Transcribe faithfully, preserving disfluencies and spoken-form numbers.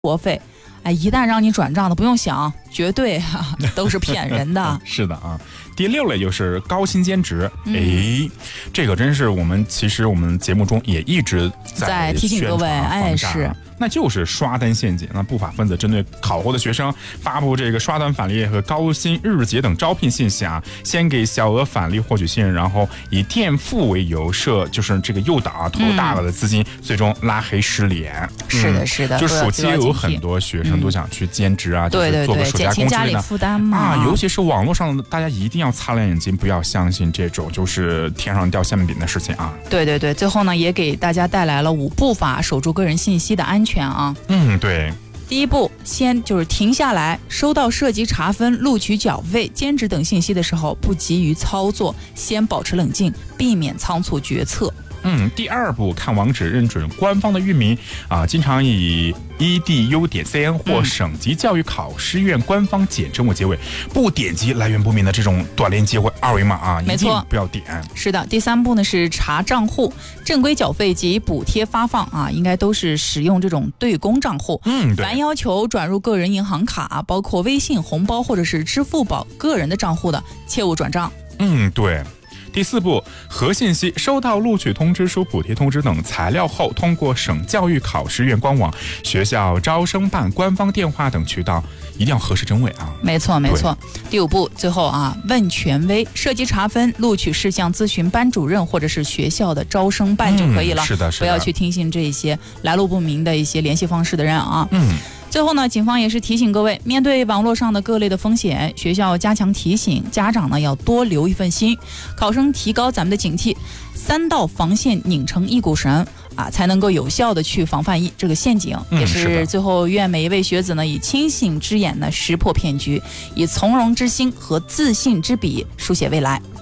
活费，哎，一旦让你转账的，不用想，绝对、啊、都是骗人的。 是的啊。第六类就是高薪兼职，哎、嗯，这个真是我们其实我们节目中也一直在, 在提醒各位，哎，是， 那就是刷单陷阱。那不法分子针对考获的学生发布这个刷单返利和高薪日结等招聘信息啊，先给小额返利获取信任，然后以垫付为由设就是这个诱导啊，投入大额的资金，嗯、最终拉黑失联。 是的，是的。 嗯、就暑期有很多学生都想去兼职啊，嗯、就是做个暑假工之类的负担嘛啊，尤其是网络上大家一定要擦亮眼睛，不要相信这种就是天上掉馅饼的事情啊。 对对对，最后呢也给大家带来了五步法守住个人信息的安全啊。 嗯，对。 第一步，先就是停下来，收到涉及查分、录取缴费、兼职等信息的时候，不急于操作，先保持冷静，避免仓促决策。 嗯，第二步，看网址认准官方的域名啊，经常以 e d u 点 c n 或省级教育考试院官方简称为结尾，不点击来源不明的这种短链接或二维码啊， 没错， 不要点。 是的，第三步呢是查账户，正规缴费及补贴发放啊，应该都是使用这种对公账户。 嗯，对。 凡要求转入个人银行卡，包括微信、红包或者是支付宝个人的账户的，切勿转账。 嗯，对。第四步，核信息收到录取通知书、补贴通知等材料后，通过省教育考试院官网、学校招生办官方电话等渠道，一定要核实真伪啊。 没错，没错。第五步，最后啊，问权威，涉及查分、录取事项咨询班主任或者是学校的招生办就可以了。 嗯、是的，是的。 不要去听信这些来路不明的一些联系方式的人啊。 嗯。 最后呢，警方也是提醒各位，面对网络上的各类的风险，学校加强提醒，家长呢要多留一份心，考生提高咱们的警惕，三道防线拧成一股绳啊，才能够有效的去防范一这个陷阱。 嗯、 也是最后愿每一位学子呢，以清醒之眼呢识破骗局，以从容之心和自信之笔书写未来。